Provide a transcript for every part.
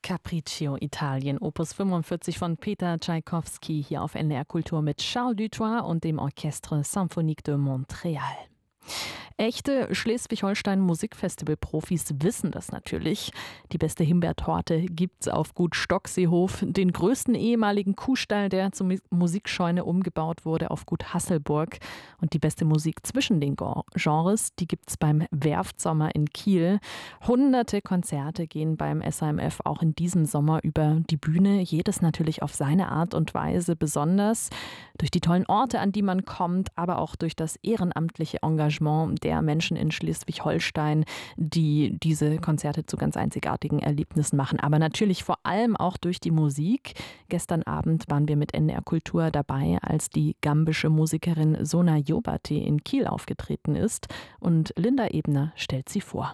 Capriccio Italien, Opus 45 von Peter Tschaikowski, hier auf NDR Kultur mit Charles Dutoit und dem Orchestre Symphonique de Montréal. Echte Schleswig-Holstein-Musikfestival-Profis wissen das natürlich. Die beste Himbeertorte gibt's auf Gut Stockseehof, den größten ehemaligen Kuhstall, der zur Musikscheune umgebaut wurde, auf Gut Hasselburg. Und die beste Musik zwischen den Genres, die gibt's beim Werftsommer in Kiel. Hunderte Konzerte gehen beim SAMF auch in diesem Sommer über die Bühne. Jedes natürlich auf seine Art und Weise besonders. Durch die tollen Orte, an die man kommt, aber auch durch das ehrenamtliche Engagement der Menschen in Schleswig-Holstein, die diese Konzerte zu ganz einzigartigen Erlebnissen machen. Aber natürlich vor allem auch durch die Musik. Gestern Abend waren wir mit NDR Kultur dabei, als die gambische Musikerin Sona Jobate in Kiel aufgetreten ist. Und Linda Ebner stellt sie vor.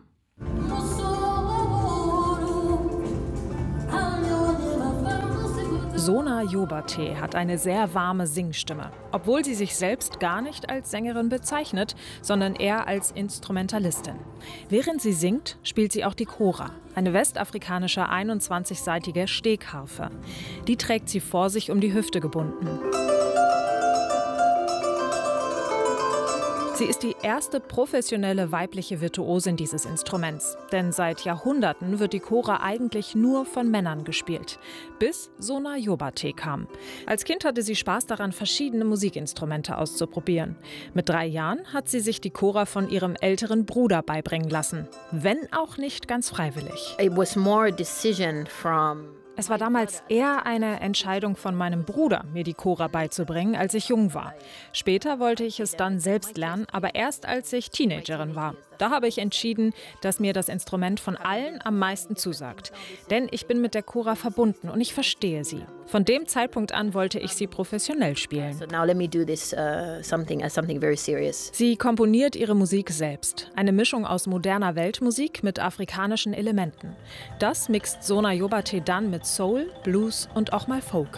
Sona Jobate hat eine sehr warme Singstimme, obwohl sie sich selbst gar nicht als Sängerin bezeichnet, sondern eher als Instrumentalistin. Während sie singt, spielt sie auch die Kora, eine westafrikanische 21-saitige Stegharfe. Die trägt sie vor sich um die Hüfte gebunden. Sie ist die erste professionelle weibliche Virtuosin dieses Instruments. Denn seit Jahrhunderten wird die Kora eigentlich nur von Männern gespielt. Bis Sona Jobate kam. Als Kind hatte sie Spaß daran, verschiedene Musikinstrumente auszuprobieren. Mit 3 Jahren hat sie sich die Kora von ihrem älteren Bruder beibringen lassen. Wenn auch nicht ganz freiwillig. Es war damals eher eine Entscheidung von meinem Bruder, mir die Kora beizubringen, als ich jung war. Später wollte ich es dann selbst lernen, aber erst als ich Teenagerin war. Da habe ich entschieden, dass mir das Instrument von allen am meisten zusagt. Denn ich bin mit der Kora verbunden und ich verstehe sie. Von dem Zeitpunkt an wollte ich sie professionell spielen. Sie komponiert ihre Musik selbst. Eine Mischung aus moderner Weltmusik mit afrikanischen Elementen. Das mixt Sona Jobate dann mit Soul, Blues und auch mal Folk.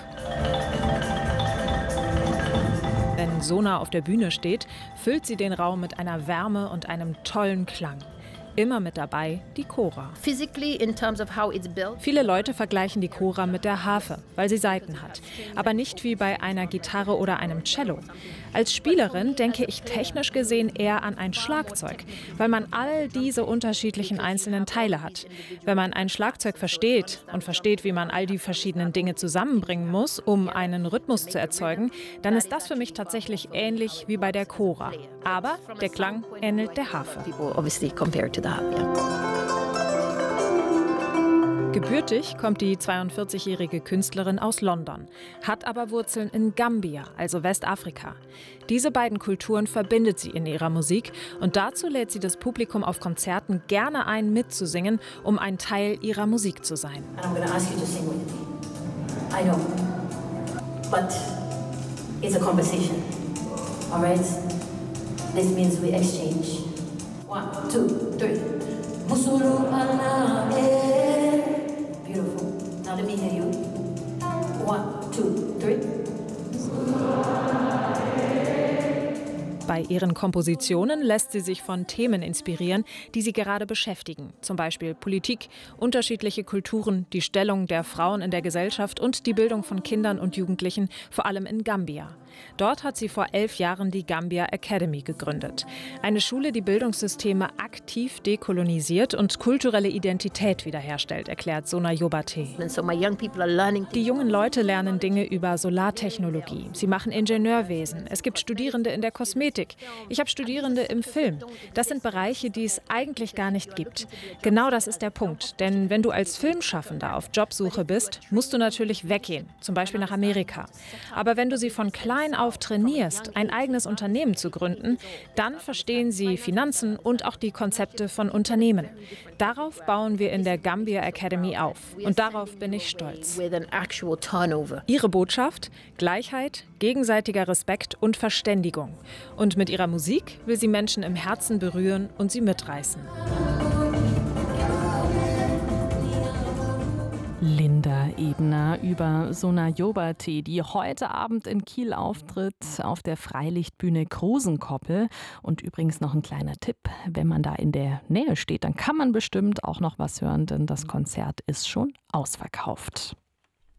Wenn Sona auf der Bühne steht, füllt sie den Raum mit einer Wärme und einem tollen Klang. Immer mit dabei die Kora. Viele Leute vergleichen die Kora mit der Harfe, weil sie Saiten hat. Aber nicht wie bei einer Gitarre oder einem Cello. Als Spielerin denke ich technisch gesehen eher an ein Schlagzeug, weil man all diese unterschiedlichen einzelnen Teile hat. Wenn man ein Schlagzeug versteht und versteht, wie man all die verschiedenen Dinge zusammenbringen muss, um einen Rhythmus zu erzeugen, dann ist das für mich tatsächlich ähnlich wie bei der Kora. Aber der Klang ähnelt der Harfe. Gebürtig kommt die 42-jährige Künstlerin aus London, hat aber Wurzeln in Gambia, also Westafrika. Diese beiden Kulturen verbindet sie in ihrer Musik und dazu lädt sie das Publikum auf Konzerten gerne ein, mitzusingen, um ein Teil ihrer Musik zu sein. This means we exchange. 1, 2, 3. Musulu Allah, beautiful. Now let me hear you. 1, 2, 3. Bei ihren Kompositionen lässt sie sich von Themen inspirieren, die sie gerade beschäftigen. Zum Beispiel Politik, unterschiedliche Kulturen, die Stellung der Frauen in der Gesellschaft und die Bildung von Kindern und Jugendlichen, vor allem in Gambia. Dort hat sie vor 11 Jahren die Gambia Academy gegründet. Eine Schule, die Bildungssysteme aktiv dekolonisiert und kulturelle Identität wiederherstellt, erklärt Sona Jobate. Die jungen Leute lernen Dinge über Solartechnologie. Sie machen Ingenieurwesen. Es gibt Studierende in der Kosmetik. Ich habe Studierende im Film. Das sind Bereiche, die es eigentlich gar nicht gibt. Genau das ist der Punkt. Denn wenn du als Filmschaffender auf Jobsuche bist, musst du natürlich weggehen, zum Beispiel nach Amerika. Aber wenn du sie von klein auf trainierst, ein eigenes Unternehmen zu gründen, dann verstehen sie Finanzen und auch die Konzepte von Unternehmen. Darauf bauen wir in der Gambia Academy auf. Und darauf bin ich stolz. Ihre Botschaft? Gleichheit, gegenseitiger Respekt und Verständigung. Und mit ihrer Musik will sie Menschen im Herzen berühren und sie mitreißen. Linda Ebner über Sona Jobate, die heute Abend in Kiel auftritt auf der Freilichtbühne Krusenkoppel. Und übrigens noch ein kleiner Tipp, wenn man da in der Nähe steht, dann kann man bestimmt auch noch was hören, denn das Konzert ist schon ausverkauft.